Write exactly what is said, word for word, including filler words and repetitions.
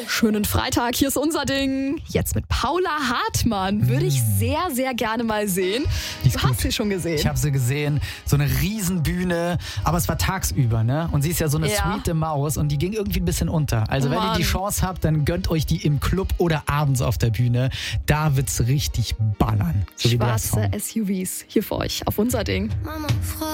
Schönen Freitag, hier ist unser Ding. Jetzt mit Paula Hartmann. Würde ich sehr, sehr gerne mal sehen. Die ist Du gut. hast sie schon gesehen. Ich habe sie gesehen, so eine Riesenbühne, aber es war tagsüber, ne? Und sie ist ja so eine Ja. sweete Maus und die ging irgendwie ein bisschen unter. Also Oh wenn ihr die Mann. Chance habt, dann gönnt euch die im Club oder abends auf der Bühne. Da wird's richtig ballern. So wie der Schwarze Song. S U Vs hier für euch auf unser Ding. Mama, Frau